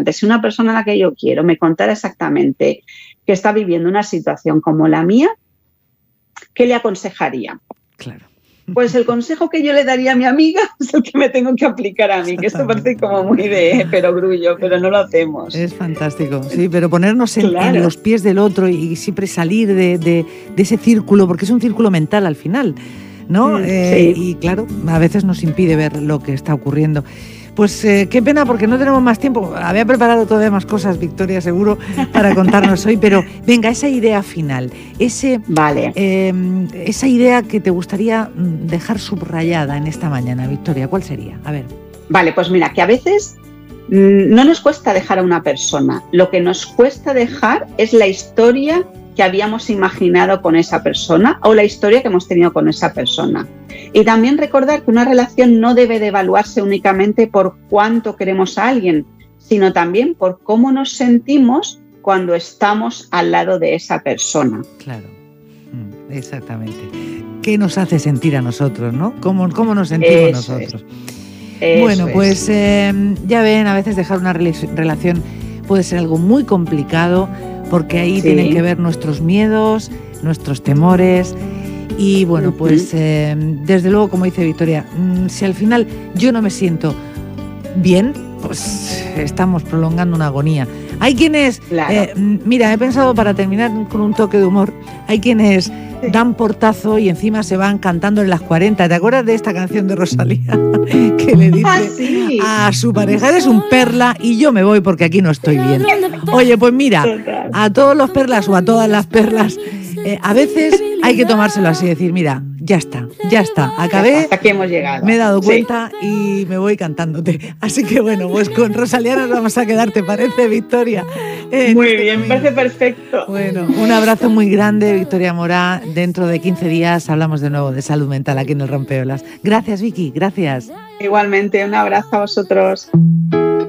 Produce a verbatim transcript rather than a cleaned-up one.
importante. Si una persona a la que yo quiero me contara exactamente que está viviendo una situación como la mía, ¿qué le aconsejaría? Claro. Pues el consejo que yo le daría a mi amiga es el que me tengo que aplicar a mí, que esto parece como muy de perogrullo, pero no lo hacemos. Es fantástico, sí, pero ponernos en, Claro. en los pies del otro y siempre salir de, de, de ese círculo, porque es un círculo mental al final, ¿no? Mm, eh, sí. Y claro, a veces nos impide ver lo que está ocurriendo. Pues eh, qué pena, porque no tenemos más tiempo. Había preparado todavía más cosas, Victoria, seguro, para contarnos hoy, pero venga, esa idea final, ese, Vale. eh, esa idea que te gustaría dejar subrayada en esta mañana, Victoria, ¿cuál sería? A ver. Vale, pues mira, que a veces mmm, no nos cuesta dejar a una persona, lo que nos cuesta dejar es la historia que habíamos imaginado con esa persona o la historia que hemos tenido con esa persona. Y también recordar que una relación no debe de evaluarse únicamente por cuánto queremos a alguien, sino también por cómo nos sentimos cuando estamos al lado de esa persona. Claro, exactamente. ¿Qué nos hace sentir a nosotros, no? ¿Cómo, cómo nos sentimos Eso nosotros? Es. Bueno, Eso pues es. eh, ya ven, a veces dejar una relación puede ser algo muy complicado, porque ahí Sí. tienen que ver nuestros miedos, nuestros temores. Y bueno, Uh-huh. pues eh, desde luego, como dice Victoria, mmm, si al final yo no me siento bien, pues estamos prolongando una agonía. Hay quienes, Claro. eh, mira, he pensado para terminar con un toque de humor, hay quienes dan portazo y encima se van cantando en las cuarenta. ¿Te acuerdas de esta canción de Rosalía? Que le dice Ah, sí. a su pareja, eres un perla y yo me voy porque aquí no estoy bien. Oye, pues mira, Total. a todos los perlas o a todas las perlas, eh, a veces hay que tomárselo así y decir, mira, ya está, ya está, acabé, Hasta aquí hemos llegado. me he dado Sí. cuenta y me voy cantándote. Así que bueno, pues con Rosalía nos vamos a quedar, ¿te parece, Victoria? En Muy este bien, me domingo. parece perfecto. Bueno, un abrazo muy grande, Victoria Morá. Dentro de quince días hablamos de nuevo de salud mental aquí en el Rompeolas. Gracias, Vicky, gracias. Igualmente, un abrazo a vosotros.